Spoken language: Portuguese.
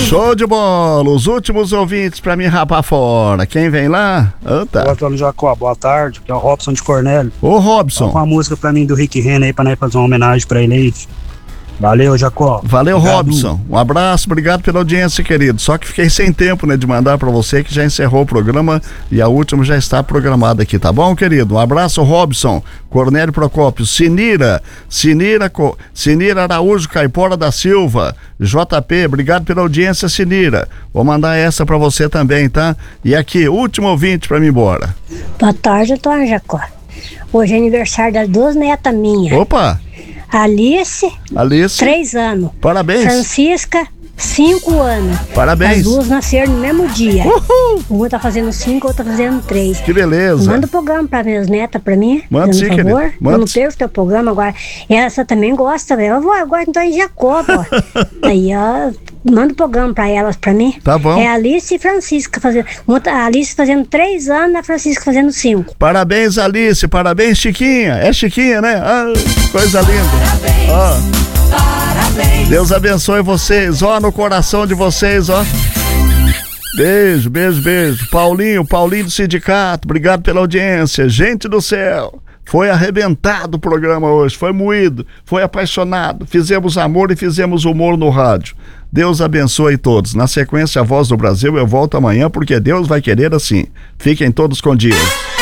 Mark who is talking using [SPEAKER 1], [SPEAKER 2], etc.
[SPEAKER 1] Show de bola, os últimos ouvintes pra me rapar fora. Quem vem lá?
[SPEAKER 2] Boa tarde, Jacó, boa tarde, que é o Robson de Cornélio.
[SPEAKER 1] Ô Robson.
[SPEAKER 2] Toca uma música pra mim do Rick Renner aí, pra nós fazer uma homenagem pra ele aí. Valeu, Jacó.
[SPEAKER 1] Valeu,
[SPEAKER 2] obrigado.
[SPEAKER 1] Robson. Um abraço, obrigado pela audiência, querido. Só que fiquei sem tempo, né, de mandar pra você, que já encerrou o programa e a última já está programada aqui, tá bom, querido? Um abraço, Robson. Cornélio Procópio, Sinira Araújo Caipora da Silva, JP, obrigado pela audiência, Sinira. Vou mandar essa pra você também, tá? E aqui, último ouvinte pra mim embora.
[SPEAKER 3] Boa tarde, doutor Jacó. Hoje é aniversário das duas netas minhas.
[SPEAKER 1] Opa!
[SPEAKER 3] Alice, 3 anos.
[SPEAKER 1] Parabéns.
[SPEAKER 3] Francisca, 5 anos.
[SPEAKER 1] Parabéns.
[SPEAKER 3] As duas nasceram no mesmo dia.
[SPEAKER 1] Uhul.
[SPEAKER 3] Uma tá fazendo 5, outra tá fazendo 3.
[SPEAKER 1] Que beleza.
[SPEAKER 3] Manda o programa pra minhas netas, pra mim.
[SPEAKER 1] Manda sim,
[SPEAKER 3] por favor.
[SPEAKER 1] querido.
[SPEAKER 3] Eu não perco o teu programa agora. E essa também gosta, velho. Eu gosto então em Jacó, ó. Aí, ó. Manda o programa pra elas, pra mim.
[SPEAKER 1] Tá bom.
[SPEAKER 3] É Alice e Francisca fazendo. A Alice fazendo 3 anos, a Francisca fazendo 5.
[SPEAKER 1] Parabéns, Alice. Parabéns, Chiquinha. É Chiquinha, né? Ah, coisa linda.
[SPEAKER 4] Parabéns. Parabéns.
[SPEAKER 1] Deus abençoe vocês, ó, no coração de vocês, ó. Beijo, beijo, beijo. Paulinho do sindicato, obrigado pela audiência. Gente do céu. Foi arrebentado o programa hoje, foi moído, foi apaixonado, fizemos amor e fizemos humor no rádio. Deus abençoe todos. Na sequência, a Voz do Brasil, eu volto amanhã porque Deus vai querer assim. Fiquem todos com Deus.